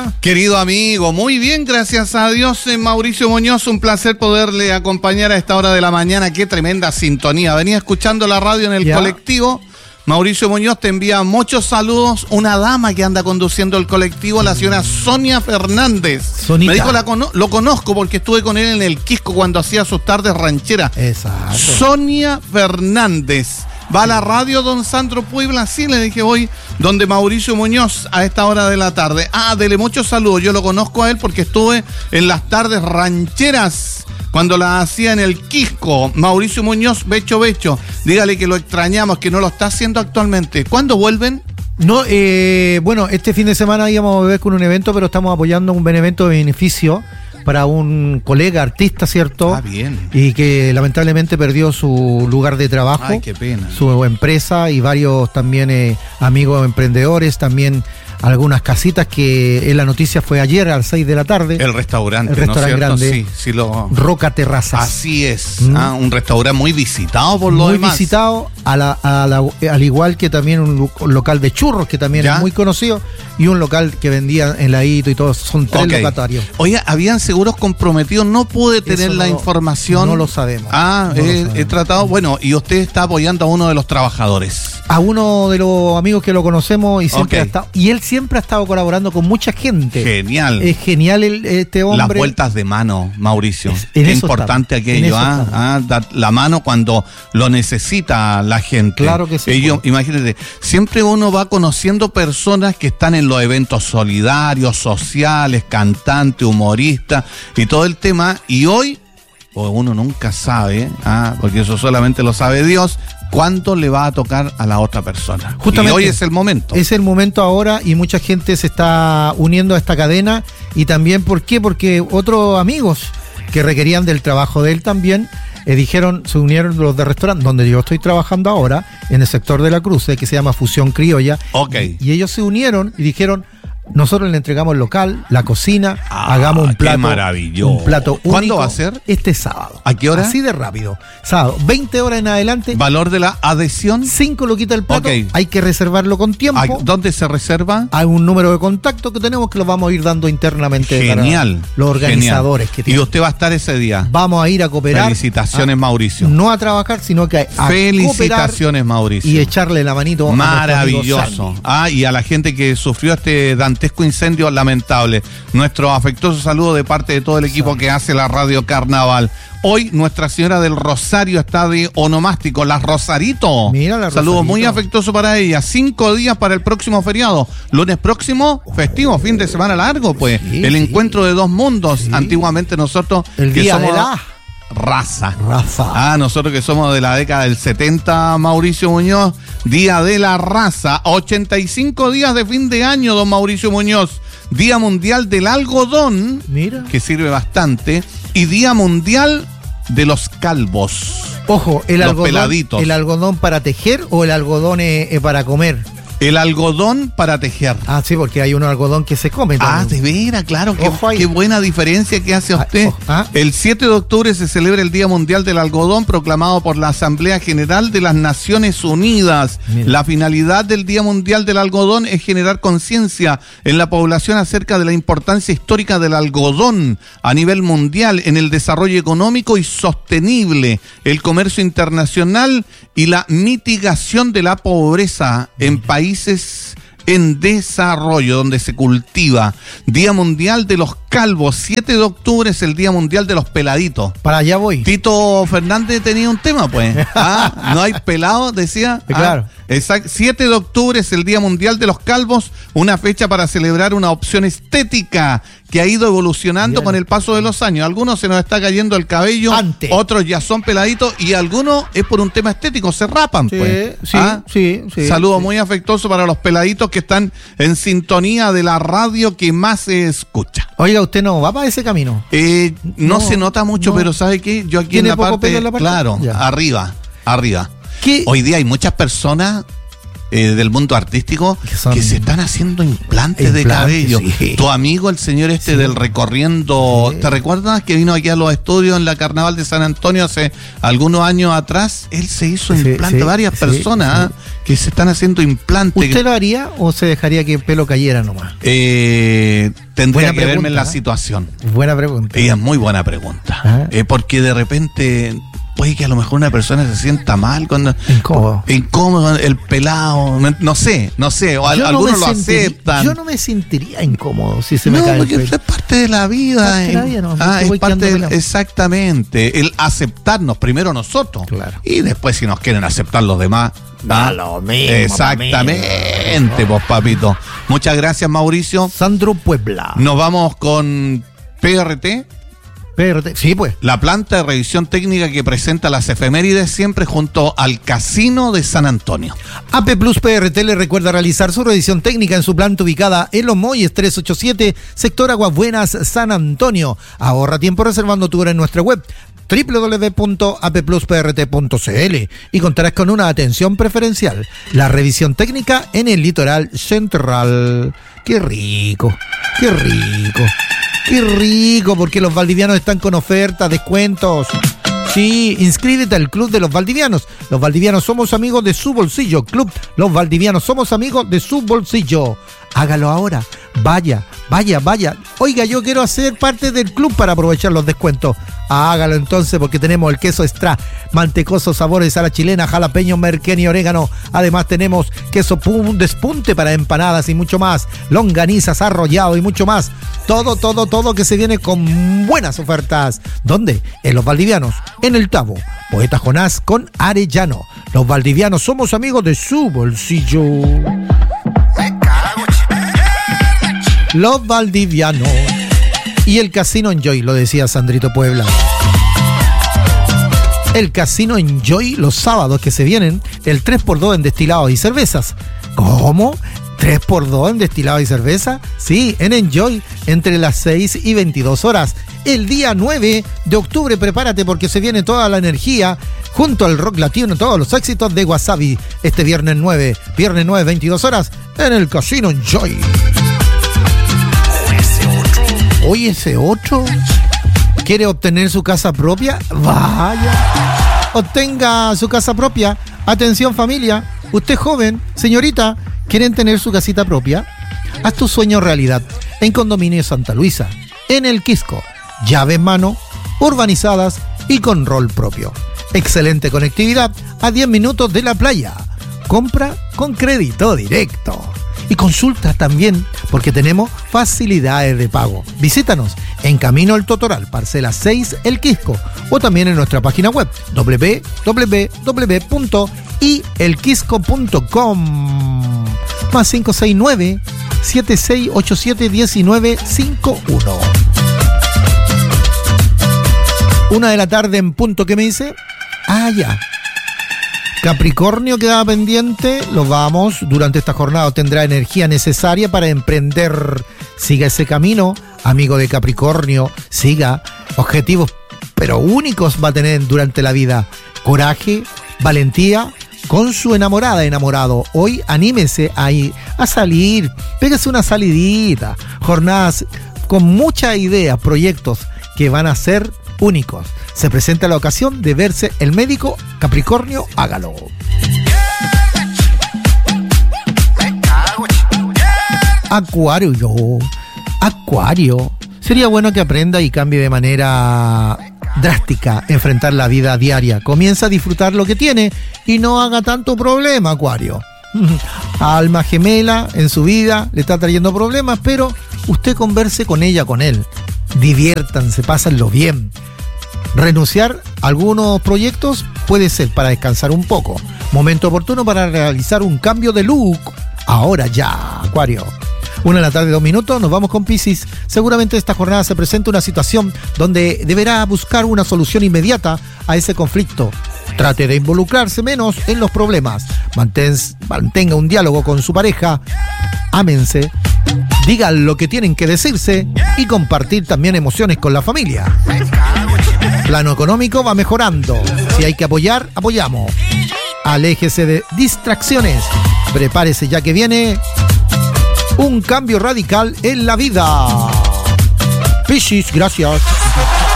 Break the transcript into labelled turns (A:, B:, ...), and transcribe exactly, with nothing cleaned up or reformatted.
A: Querido amigo, muy bien, gracias a Dios. Mauricio Muñoz, un placer poderle acompañar a esta hora de la mañana. Qué tremenda sintonía. Venía escuchando la radio en el ¿Ya? colectivo. Mauricio Muñoz te envía muchos saludos. Una dama que anda conduciendo el colectivo, la señora Sonia Fernández. Sonita. Me dijo, la cono- lo conozco porque estuve con él en el Quisco cuando hacía sus tardes rancheras.
B: Exacto.
A: Sonia Fernández. Va a la radio, don Sandro Puebla. Sí, le dije hoy, donde Mauricio Muñoz a esta hora de la tarde. Ah, dele muchos saludos. Yo lo conozco a él porque estuve en las tardes rancheras cuando la hacía en el Quisco. Mauricio Muñoz, Becho Becho. Dígale que lo extrañamos, que no lo está haciendo actualmente. ¿Cuándo vuelven?
B: No, eh, bueno, este fin de semana íbamos a ver con un evento, pero estamos apoyando un buen evento de beneficio para un colega artista, ¿cierto?
A: Ah, bien.
B: Y que lamentablemente perdió su lugar de trabajo.
A: Ay, qué pena.
B: Su empresa y varios también eh, amigos emprendedores, también algunas casitas que en la noticia fue ayer a las seis de la tarde.
A: El restaurante,
B: el restaurante
A: ¿no es
B: grande,
A: sí, sí lo...
B: Roca Terrazas.
A: Así es,
B: ¿Mm?
A: ah, un restaurante muy visitado por lo
B: muy
A: demás.
B: Muy visitado, a la, a la, al igual que también un local de churros que también ¿Ya? es muy conocido, y un local que vendía heladito y todo. Son tres okay. locatarios.
A: Oye, habían seguros comprometidos, no pude tener Eso la
B: no,
A: información.
B: No lo sabemos.
A: Ah,
B: no
A: eh,
B: lo sabemos.
A: he tratado, bueno, y usted está apoyando a uno de los trabajadores.
B: A uno de los amigos que lo conocemos y siempre
A: okay.
B: ha estado, y él siempre ha estado colaborando con mucha gente.
A: Genial.
B: Es genial el, este hombre.
A: Las vueltas de mano, Mauricio.
B: Es,
A: Qué importante estamos. aquello, ¿ah? ¿ah? Dar la mano cuando lo necesita la gente.
B: Claro que sí.
A: Ellos, imagínate, siempre uno va conociendo personas que están en los eventos solidarios, sociales, cantantes, humoristas y todo el tema. Y hoy, pues uno nunca sabe, ¿ah? porque eso solamente lo sabe Dios, cuánto le va a tocar a la otra persona.
B: Justamente,
A: y hoy es el momento.
B: Es el momento ahora y mucha gente se está uniendo a esta cadena. Y también, ¿por qué? Porque otros amigos que requerían del trabajo de él también eh, dijeron, se unieron los de restaurante, donde yo estoy trabajando ahora, en el sector de la Cruce, que se llama Fusión Criolla.
A: Ok.
B: Y ellos se unieron y dijeron, nosotros le entregamos el local, la cocina,
A: ah,
B: hagamos un plato,
A: qué maravilloso.
B: un plato único.
A: ¿Cuándo va a ser?
B: Este sábado.
A: ¿A qué hora?
B: Así de rápido. Sábado, veinte horas en adelante.
A: ¿Valor de la adhesión?
B: cinco loquitas el plato.
A: Okay.
B: Hay que reservarlo con tiempo.
A: ¿Dónde se reserva?
B: Hay un número de contacto que tenemos que lo vamos a ir dando internamente.
A: Genial.
B: Para los organizadores
A: genial.
B: que tienen.
A: ¿Y usted va a estar ese día?
B: Vamos a ir a cooperar.
A: Felicitaciones,
B: a,
A: Mauricio.
B: No a trabajar, sino que a
A: Felicitaciones, Mauricio.
B: Y echarle la manito.
A: Maravilloso. Ah, y a la gente que sufrió este dantesco incendio lamentable. Nuestro afectuoso saludo de parte de todo el equipo que hace la Radio Carnaval. Hoy Nuestra Señora del Rosario está de onomástico, las Rosarito.
B: Mira la
A: Saludo
B: Rosarito.
A: muy afectuoso para ella. Cinco días para el próximo feriado. Lunes próximo, festivo, fin de semana largo, pues.
B: Sí,
A: el
B: sí.
A: encuentro de dos mundos.
B: Sí.
A: Antiguamente nosotros
B: el
A: que
B: día
A: somos
B: de la
A: raza.
B: Raza.
A: Ah, nosotros que somos de la década del setenta, Mauricio Muñoz, Día de la Raza. ochenta y cinco días de fin de año, don Mauricio Muñoz. Día Mundial del Algodón,
B: Mira.
A: que sirve bastante, y Día Mundial de los Calvos.
B: Ojo, el
A: los
B: algodón,
A: peladitos.
B: ¿el algodón para tejer o el algodón eh, eh, para comer?
A: El algodón para tejer.
B: Ah, sí, porque hay un algodón que se come
A: Ah,
B: también.
A: de veras, claro. Qué,
B: Ojo ahí.
A: qué buena diferencia que hace usted.
B: Ah, ah.
A: El siete de octubre se celebra el Día Mundial del Algodón, proclamado por la Asamblea General de las Naciones Unidas.
B: Mira.
A: La finalidad del Día Mundial del Algodón es generar conciencia en la población acerca de la importancia histórica del algodón a nivel mundial en el desarrollo económico y sostenible, el comercio internacional y la mitigación de la pobreza en países en desarrollo, donde se cultiva. Día Mundial de los Calvos, siete de octubre es el Día Mundial de los Peladitos.
B: Para allá voy.
A: Tito Fernández tenía un tema, pues. Ah, no hay pelados, decía.
B: Ah, claro.
A: Exacto. siete de octubre es el Día Mundial de los Calvos, una fecha para celebrar una opción estética que ha ido evolucionando Bien. con el paso de los años. Algunos se nos está cayendo el cabello,
B: Antes.
A: otros ya son peladitos y algunos es por un tema estético, se rapan,
B: Sí,
A: pues.
B: sí,
A: ¿Ah?
B: sí, sí.
A: Saludo
B: sí.
A: muy afectuoso para los peladitos que están en sintonía de la radio que más se escucha.
B: Oiga, usted no va para ese camino.
A: Eh, no,
B: No,
A: se nota mucho,
B: no.
A: pero ¿sabe qué? Yo aquí en
B: ¿Tiene
A: la
B: poco
A: parte,
B: pelo en la parte?
A: claro,
B: Ya.
A: arriba, arriba.
B: ¿Qué?
A: Hoy día hay muchas personas eh, del mundo artístico que, son que se están haciendo implantes, implantes de cabello. Sí. Tu amigo, el señor este sí. del recorriendo, sí. ¿te recuerdas que vino aquí a los estudios en la Carnaval de San Antonio hace algunos años atrás? Él se hizo sí, implante, sí, varias sí, personas sí. ¿eh? que se están haciendo implantes.
B: ¿Usted lo haría o se dejaría que el pelo cayera nomás?
A: Eh, tendría buena que pregunta, verme en la situación.
B: Buena pregunta.
A: Y es muy buena pregunta. Eh, porque de repente puede que a lo mejor una persona se sienta mal cuando
B: incómodo,
A: incómodo el pelado, no, no sé, no sé, o al, algunos no lo aceptan.
B: Yo no me sentiría incómodo si se
A: no,
B: me cae el pelo.
A: No, porque es parte de la vida.
B: Parte de la vida no,
A: ah, es parte de, exactamente, el aceptarnos primero nosotros.
B: Claro.
A: Y después si nos quieren aceptar los demás.
B: Da lo mismo.
A: Exactamente, vos papito. Muchas gracias, Mauricio.
B: Sandro Puebla.
A: Nos vamos con P R T.
B: P R T, sí, pues.
A: La planta de revisión técnica que presenta las efemérides siempre junto al Casino de San Antonio.
B: A P Plus P R T le recuerda realizar su revisión técnica en su planta ubicada en Los Molles trescientos ochenta y siete, sector Aguas Buenas, San Antonio. Ahorra tiempo reservando tu hora en nuestra web doble u doble u doble u punto a p plus p r t punto c l y contarás con una atención preferencial. La revisión técnica en el litoral central. ¡Qué rico! ¡Qué rico! ¡Qué rico! Porque los valdivianos están con ofertas, descuentos. Sí, inscríbete al Club de los Valdivianos. Los valdivianos somos amigos de su bolsillo. Club Los Valdivianos somos amigos de su bolsillo. Hágalo ahora. Vaya, vaya, vaya. Oiga, yo quiero hacer parte del club para aprovechar los descuentos. Hágalo entonces porque tenemos el queso extra, mantecoso, sabores a la chilena, jalapeño, merquén y orégano. Además tenemos queso pum, despunte para empanadas y mucho más. Longanizas, arrollado y mucho más. Todo, todo, todo que se viene con buenas ofertas. ¿Dónde? En Los Valdivianos, en el Tabo. Poeta Jonás con Arellano. Los valdivianos somos amigos de su bolsillo. Los valdivianos. Y el Casino Enjoy, lo decía Sandrito Puebla. El Casino Enjoy los sábados que se vienen, el tres por dos en destilados y cervezas. ¿Cómo? ¿tres por dos en destilados y cerveza? Sí, en Enjoy, entre las seis y veintidós horas. El día nueve de octubre, prepárate porque se viene toda la energía junto al rock latino, todos los éxitos de Wasabi. Este viernes nueve, viernes nueve, veintidós horas, en el Casino Enjoy. Oye, ese otro quiere obtener su casa propia. Vaya, obtenga su casa propia. Atención familia, usted joven, señorita, ¿quieren tener su casita propia? Haz tu sueño realidad en Condominio Santa Luisa, en el Quisco. Llave en mano, urbanizadas y con rol propio. Excelente conectividad a diez minutos de la playa. Compra con crédito directo. Y consulta también, porque tenemos facilidades de pago. Visítanos en Camino El Totoral, parcela seis, El Quisco, o también en nuestra página web doble u doble u doble u punto i el quisco punto com. Más cinco seis nueve, siete seis ocho siete, uno nueve cinco uno. Una de la tarde en punto, ¿qué me dice? Ah, ya. Capricornio queda pendiente, lo vamos, durante esta jornada tendrá energía necesaria para emprender. Siga ese camino, amigo de Capricornio, siga. Objetivos, pero únicos va a tener durante la vida. Coraje, valentía, con su enamorada, enamorado. Hoy anímese a, ir, a salir, pégase una salidita. Jornadas con muchas ideas, proyectos que van a ser únicos. Se presenta la ocasión de verse el médico. Capricornio, hágalo. Acuario, Acuario. Sería bueno que aprenda y cambie de manera drástica enfrentar la vida diaria. Comienza a disfrutar lo que tiene y no haga tanto problema, Acuario. Alma gemela en su vida le está trayendo problemas, pero usted converse con ella, con él. Diviértanse, pásenlo bien. Renunciar a algunos proyectos puede ser para descansar un poco. Momento oportuno para realizar un cambio de look. Ahora ya, Acuario. Una de la tarde, dos minutos, nos vamos con Piscis. Seguramente esta jornada se presenta una situación donde deberá buscar una solución inmediata a ese conflicto. Trate de involucrarse menos en los problemas. Mantén, mantenga un diálogo con su pareja. Ámense. Digan lo que tienen que decirse y compartir también emociones con la familia. Plano económico va mejorando. Si hay que apoyar, apoyamos. Aléjese de distracciones prepárese ya que viene un cambio radical en la vida. Piscis, gracias.